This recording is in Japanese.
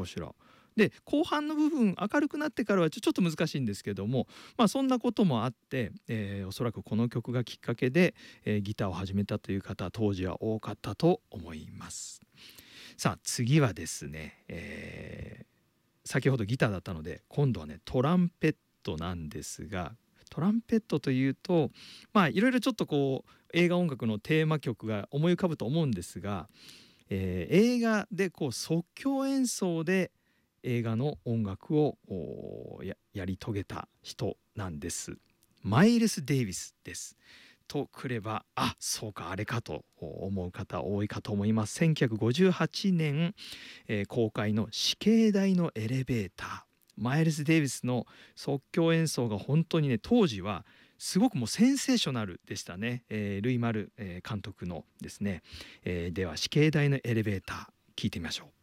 かしら。で後半の部分明るくなってからはちょっと難しいんですけども、そんなこともあって、おそらくこの曲がきっかけで、ギターを始めたという方当時は多かったと思います。さあ次はですね、先ほどギターだったので今度はねトランペットなんですが、トランペットというといろいろちょっとこう映画音楽のテーマ曲が思い浮かぶと思うんですが、映画でこう即興演奏で映画の音楽をやり遂げた人なんです。マイルス・デイビスです。とくればそうかあれかと思う方多いかと思います。1958年、公開の死刑台のエレベーター。マイルス・デイビスの即興演奏が本当にね当時はすごくもうセンセーショナルでしたね。ルイ・マル、監督のですね、では死刑台のエレベーター聞いてみましょう。